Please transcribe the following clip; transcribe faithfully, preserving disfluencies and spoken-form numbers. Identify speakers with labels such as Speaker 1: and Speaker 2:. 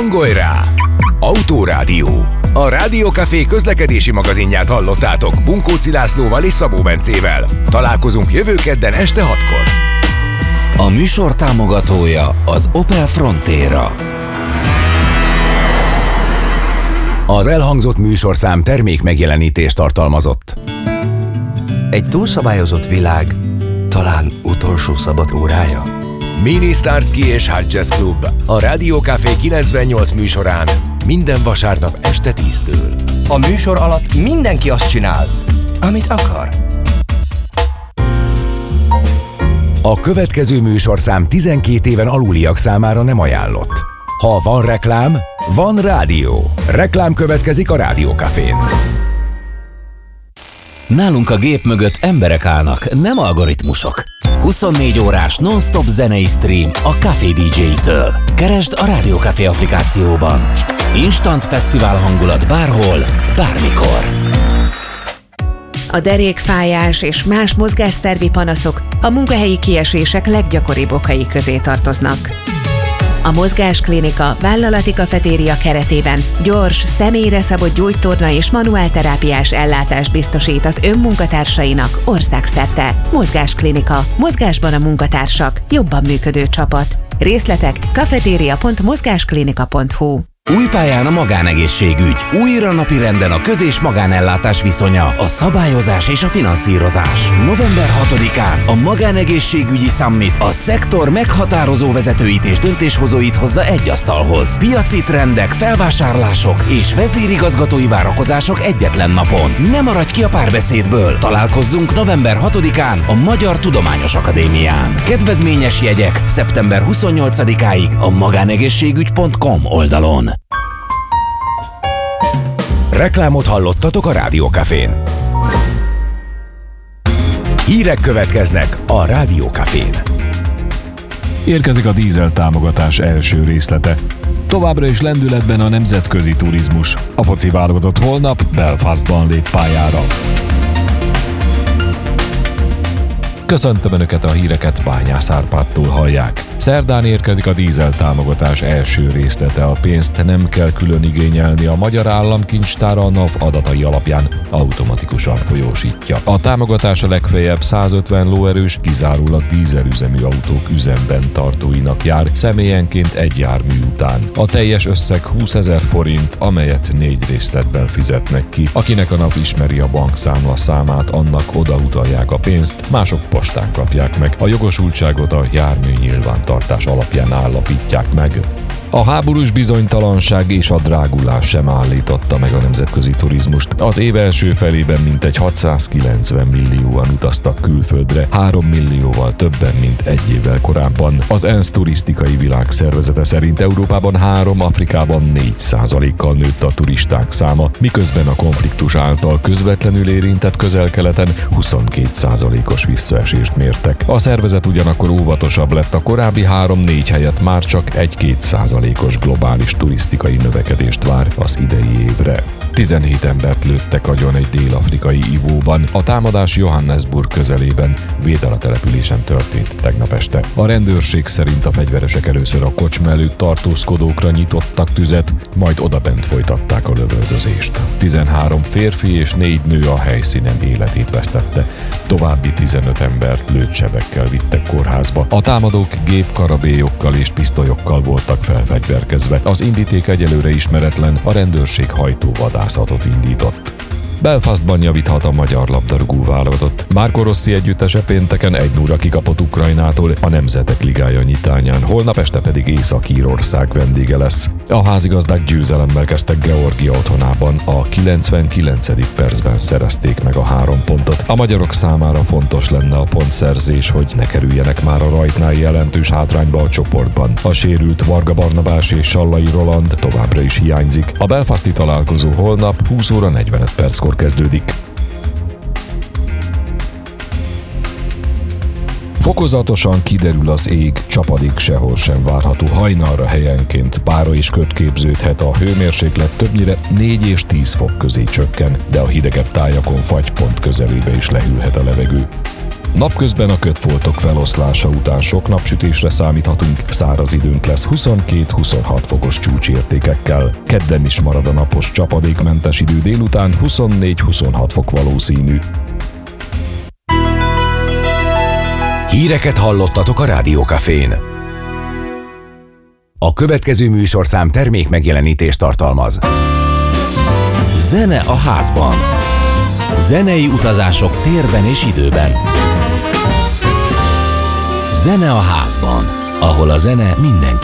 Speaker 1: Hangolj rá! Autórádió. A Rádiókafé közlekedési magazinját hallottátok Bunkóci Lászlóval és Szabó Bencével. Találkozunk jövő kedden este hatkor.
Speaker 2: A műsor támogatója az Opel Frontera.
Speaker 1: Az elhangzott műsorszám termék megjelenítést tartalmazott.
Speaker 3: Egy túlszabályozott világ talán utolsó szabad órája?
Speaker 1: Mini Starsky és Hot Jazz Club a Rádiókafé kilencvennyolc műsorán minden vasárnap este tíztől.
Speaker 3: A műsor alatt mindenki azt csinál, amit akar.
Speaker 1: A következő műsorszám tizenkét éven aluliak számára nem ajánlott. Ha van reklám, van rádió. Reklám következik a Rádiókafén.
Speaker 2: Nálunk a gép mögött emberek állnak, nem algoritmusok. huszonnégy órás non-stop zenei stream a Café dé dzsé-től. Keresd a Rádiókafé applikációban. Instant fesztivál hangulat bárhol, bármikor.
Speaker 4: A derékfájás és más mozgásszervi panaszok a munkahelyi kiesések leggyakoribb okai közé tartoznak. A Mozgásklinika vállalati kafetéria keretében gyors, személyre szabott gyógytorna és manuálterápiás ellátást biztosít az önmunkatársainak országszerte. Mozgásklinika. Mozgásban a munkatársak. Jobban működő csapat. Részletek kafetéria pont mozgásklinika pont hu.
Speaker 2: Új pályán a magánegészségügy. Újra napirenden a köz- és magánellátás viszonya, a szabályozás és a finanszírozás. november hatodikán a Magánegészségügyi Summit a szektor meghatározó vezetőit és döntéshozóit hozza egy asztalhoz. Piaci trendek, felvásárlások és vezérigazgatói várakozások egyetlen napon. Ne maradj ki a párbeszédből! Találkozzunk november hatodikán a Magyar Tudományos Akadémián. Kedvezményes jegyek szeptember huszonnyolcadikáig a magánegészségügy pont com oldalon.
Speaker 1: Reklámot hallottatok a Rádiókafén. Hírek következnek a Rádiókafén.
Speaker 5: Érkezik a dízel támogatás első részlete. Továbbra is lendületben a nemzetközi turizmus. A foci válogatott holnap Belfastban lép pályára. Köszöntöm Önöket, a híreket Bányász Árpádtól hallják. Szerdán érkezik a dízel támogatás első részlete. A pénzt nem kell külön igényelni, a Magyar Államkincstára a NAV adatai alapján automatikusan folyósítja. A támogatás a legfeljebb százötven lóerős, kizárólag dízelüzemű autók üzemben tartóinak jár, személyenként egy jármű után. A teljes összeg húszezer forint, amelyet négy részletben fizetnek ki. Akinek a NAV ismeri a bankszámla számát, annak odautalják a pénzt, mások postán kapják meg. A jogosultságot a jármű nyilvántartás alapján állapítják meg. A háborús bizonytalanság és a drágulás sem állította meg a nemzetközi turizmust. Az év első felében mintegy hatszázkilencven millióan utaztak külföldre, három millióval többen, mint egy évvel korábban. Az ENSZ turisztikai világszervezete szerint Európában három, Afrikában négy százalékkal nőtt a turisták száma, miközben a konfliktus által közvetlenül érintett Közel-Keleten huszonkét százalékos visszaesést mértek. A szervezet ugyanakkor óvatosabb lett, a korábbi három-négy helyett már csak egy-két százalékos globális turisztikai növekedést vár az idei évre. tizenhét embert lőttek agyon egy dél-afrikai ivóban. A támadás Johannesburg közelében, Védala településen történt tegnap este. A rendőrség szerint a fegyveresek először a kocsma előtt tartózkodókra nyitottak tüzet, majd odabent folytatták a lövöldözést. tizenhárom férfi és négy nő a helyszínen életét vesztette. További tizenöt embert lőtsebekkel vittek kórházba. A támadók gépkarabélyokkal és pisztolyokkal voltak felfegyverkezve. Az indíték egyelőre ismeretlen, a rendőrség hajtóvadászatot indított. Belfastban javíthat a magyar labdarúgó válogatott. Marco Rossi együttese pénteken egy nulla kikapott Ukrajnától a Nemzetek Ligája nyitányán, holnap este pedig Észak-Írország vendége lesz. A házigazdák győzelemmel kezdtek Georgia otthonában, a kilencvenkilencedik percben szerezték meg a három pontot. A magyarok számára fontos lenne a pontszerzés, hogy ne kerüljenek már a rajtnál jelentős hátrányba a csoportban. A sérült Varga Barnabás és Sallai Roland továbbra is hiányzik. A belfasti találkozó holnap húsz óra negyvenöt perckor kezdődik. Fokozatosan kiderül az ég, csapadék sehol sem várható, hajnalra helyenként pára és köd képződhet, a hőmérséklet többnyire négy és tíz fok közé csökken, de a hidegebb tájakon fagypont közelébe is lehűlhet a levegő. Napközben a kötfoltok feloszlása után sok napsütésre számíthatunk, száraz időnk lesz huszonkettő-huszonhat fokos csúcsértékekkel. Kedden is marad a napos csapadékmentes idő, délután huszonnégy-huszonhat fok valószínű.
Speaker 1: Híreket hallottatok a Rádió Cafén. A következő műsorszám termék megjelenítést tartalmaz.
Speaker 2: Zene a házban. Zenei utazások térben és időben. Zene a házban, ahol a zene mindenki